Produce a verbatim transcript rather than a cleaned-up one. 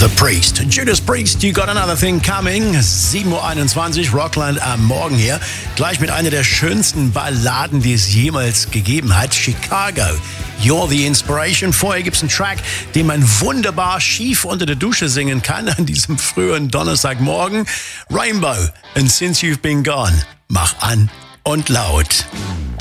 The Priest. Judas Priest, You Got Another Thing Coming. sieben Uhr einundzwanzig, Rockland am Morgen hier. Gleich mit einer der schönsten Balladen, die es jemals gegeben hat. Chicago, You're the Inspiration. Vorher gibt es einen Track, den man wunderbar schief unter der Dusche singen kann an diesem frühen Donnerstagmorgen. Rainbow, and Since You've Been Gone. Mach an und laut.